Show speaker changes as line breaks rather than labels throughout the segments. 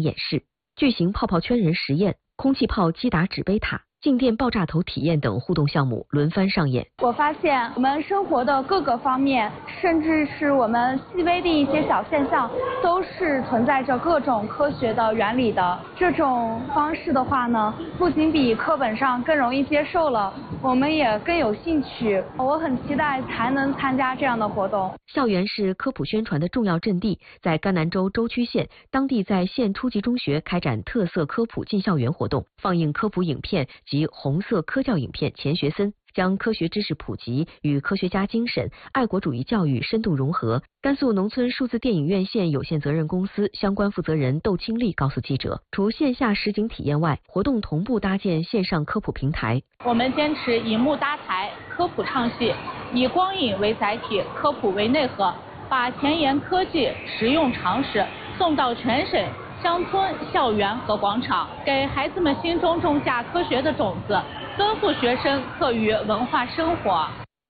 演示，巨型泡泡圈人实验、空气炮击打纸杯塔、静电爆炸头体验等互动项目轮番上演。
我发现我们生活的各个方面，甚至是我们细微的一些小现象，都是存在着各种科学的原理的。这种方式的话呢，不仅比课本上更容易接受了，我们也更有兴趣。我很期待才能参加这样的活动。
校园是科普宣传的重要阵地，在甘南州舟曲县，当地在县初级中学开展特色科普进校园活动，放映科普影片及红色科教影片《钱学森》，将科学知识普及与科学家精神、爱国主义教育深度融合。甘肃农村数字电影院线有限责任公司相关负责人窦清丽告诉记者，除线下实景体验外，活动同步搭建线上科普平台。
我们坚持以幕搭台，科普唱戏，以光影为载体，科普为内核，把前沿科技实用常识送到全省乡村、校园和广场，给孩子们心中种下科学的种子，丰富学生课余文化生活。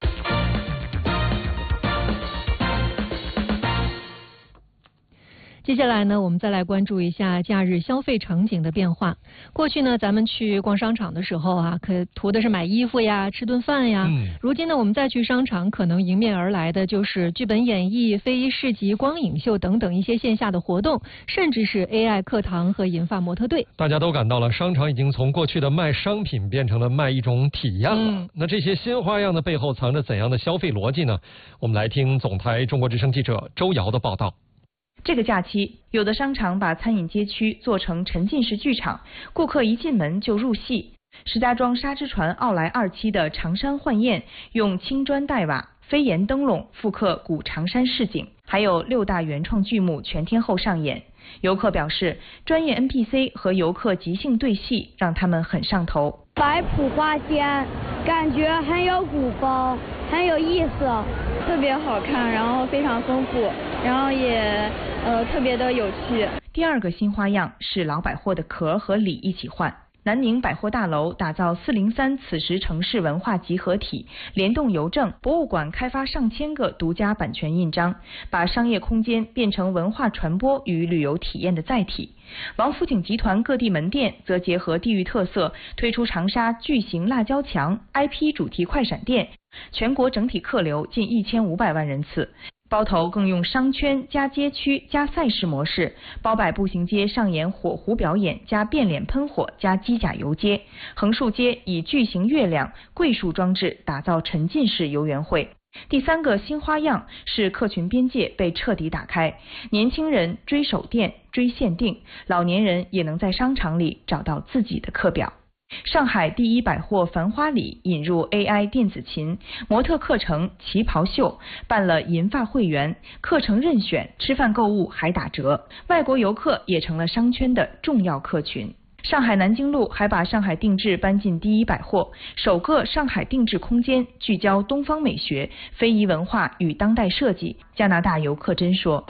接下来呢，我们再来关注一下假日消费场景的变化。过去呢，咱们去逛商场的时候啊，可图的是买衣服呀、吃顿饭呀。如今呢，我们再去商场，可能迎面而来的就是剧本演绎、非遗市集、光影秀等等一些线下的活动，甚至是 AI 课堂和银发模特队。
大家都感到了，商场已经从过去的卖商品变成了卖一种体验了。那这些新花样的背后藏着怎样的消费逻辑呢？我们来听总台中国之声记者周瑶的报道。
这个假期，有的商场把餐饮街区做成沉浸式剧场，顾客一进门就入戏。石家庄沙之船奥莱2期的长山幻宴，用青砖黛瓦、飞檐灯笼复刻古长山市景，还有6大原创剧目全天候上演。游客表示，专业 NPC 和游客即兴对戏，让他们很上头。
摆谱花间，感觉很有古风，很有意思，特别好看，然后非常丰富，然后也特别的有趣。
第二个新花样是老百货的壳和里一起换。南宁百货大楼打造403此时城市文化集合体，联动邮政、博物馆开发上千个独家版权印章，把商业空间变成文化传播与旅游体验的载体。王府井集团各地门店则结合地域特色，推出长沙巨型辣椒墙 IP 主题快闪店，全国整体客流近1500万人次。包头更用商圈加街区加赛事模式，包摆步行街上演火狐表演加变脸喷火加机甲游街，横竖街以巨型月亮、桂树装置打造沉浸式游园会。第三个新花样是客群边界被彻底打开，年轻人追手店、追限定，老年人也能在商场里找到自己的课表。上海第一百货繁花里引入 AI 电子琴、模特课程、旗袍秀，办了银发会员，课程任选，吃饭购物还打折，外国游客也成了商圈的重要客群。上海南京路还把上海定制搬进第一百货，首个上海定制空间聚焦东方美学、非遗文化与当代设计。加拿大游客真说：“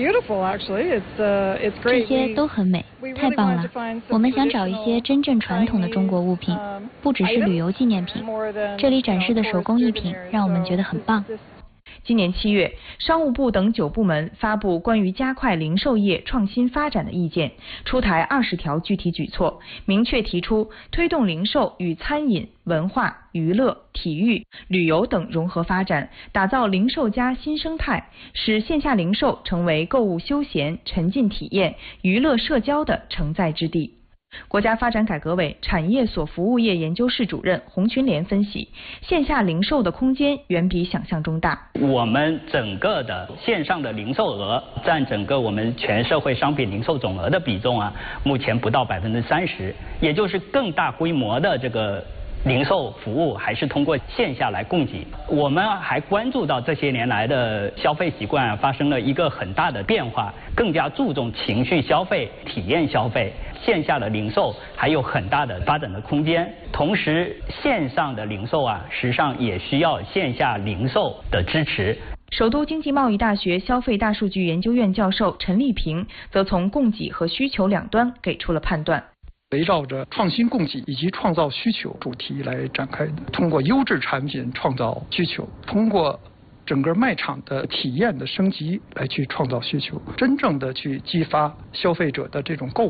这些都很美，太棒了！我们想找一些真正传统的中国物品，不只是旅游纪念品。这里展示的手工艺品让我们觉得很棒。”
今年7月，商务部等9部门发布关于加快零售业创新发展的意见，出台20条具体举措，明确提出推动零售与餐饮、文化、娱乐、体育、旅游等融合发展，打造零售加新生态，使线下零售成为购物休闲、沉浸体验、娱乐社交的承载之地。国家发展改革委产业所服务业研究室主任洪群莲分析，线下零售的空间远比想象中大。
我们整个的线上的零售额占整个我们全社会商品零售总额的比重啊，目前不到30%，也就是更大规模的这个零售服务还是通过线下来供给。我们还关注到这些年来的消费习惯发生了一个很大的变化，更加注重情绪消费、体验消费。线下的零售还有很大的发展的空间，同时线上的零售啊，实际上也需要线下零售的支持。
首都经济贸易大学消费大数据研究院教授陈立平则从供给和需求两端给出了判断。
围绕着创新供给以及创造需求主题来展开的，通过优质产品创造需求，通过整个卖场的体验的升级来去创造需求，真正的去激发消费者的这种购